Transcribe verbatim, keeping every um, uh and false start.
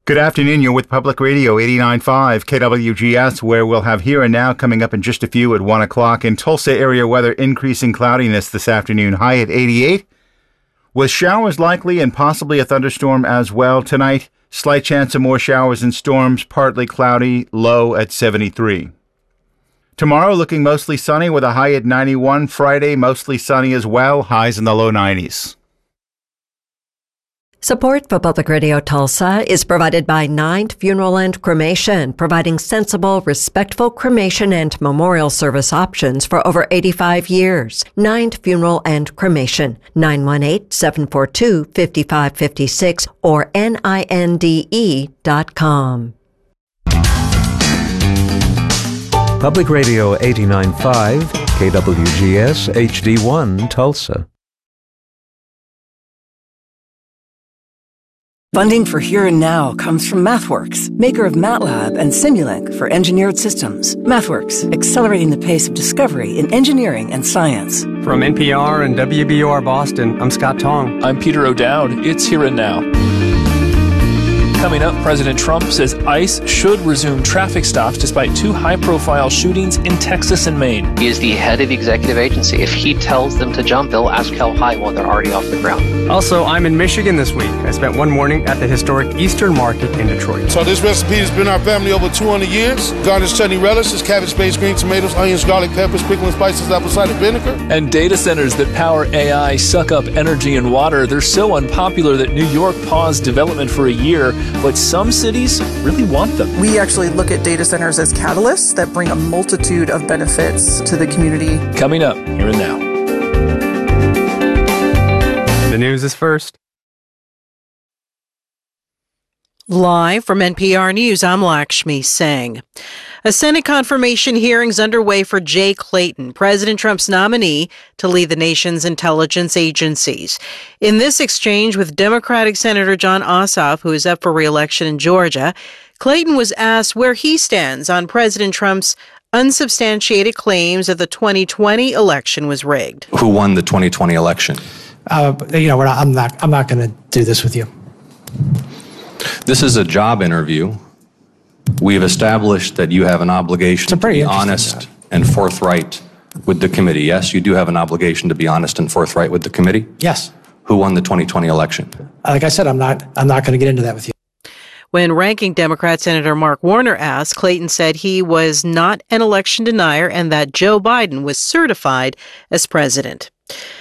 Good afternoon. You're with Public Radio eighty-nine point five K W G S, where we'll have Here and Now coming up in just a few at one o'clock. In Tulsa area weather, increasing cloudiness this afternoon, high at eighty-eight, with showers likely and possibly a thunderstorm as well tonight. Slight chance of more showers and storms, partly cloudy, low at seventy-three. Tomorrow looking mostly sunny with a high at ninety-one. Friday mostly sunny as well, highs in the low nineties. Support for Public Radio Tulsa is provided by Ninth Funeral and Cremation, providing sensible, respectful cremation and memorial service options for over eighty-five years. Ninth Funeral and Cremation, nine one eight, seven four two, five five five six or N I N D E dot com. Public Radio eighty-nine point five, K W G S H D one, Tulsa. Funding for Here and Now comes from MathWorks, maker of MATLAB and Simulink for engineered systems. MathWorks, accelerating the pace of discovery in engineering and science. From N P R and W B O R Boston, I'm Scott Tong. I'm Peter O'Dowd. It's Here and Now. Coming up, President Trump says ICE should resume traffic stops despite two high-profile shootings in Texas and Maine. He is the head of the executive agency. If he tells them to jump, they'll ask how high while they're already off the ground. Also, I'm in Michigan this week. I spent one morning at the historic Eastern Market in Detroit. So this recipe has been our family over two hundred years. Garnish chutney relishes, cabbage, based green tomatoes, onions, garlic, peppers, pickling spices, apple cider vinegar. And data centers that power A I suck up energy and water. They're so unpopular that New York paused development for a year, but some cities really want them. We actually look at data centers as catalysts that bring a multitude of benefits to the community. Coming up, Here and Now. The news is first. Live from N P R News, I'm Lakshmi Singh. A Senate confirmation hearing's underway for Jay Clayton, President Trump's nominee to lead the nation's intelligence agencies. In this exchange with Democratic Senator Jon Ossoff, who is up for re-election in Georgia, Clayton was asked where he stands on President Trump's unsubstantiated claims that the twenty twenty election was rigged. Who won the twenty twenty election? Uh, you know, we're not, I'm not. I'm not going to do this with you. This is a job interview. We've established that you have an obligation to be honest and forthright with the committee. Yes, you do have an obligation to be honest and forthright with the committee? Yes. Who won the twenty twenty election? Like I said, I'm not. I'm not going to get into that with you. When ranking Democrat Senator Mark Warner asked, Clayton said he was not an election denier and that Joe Biden was certified as president.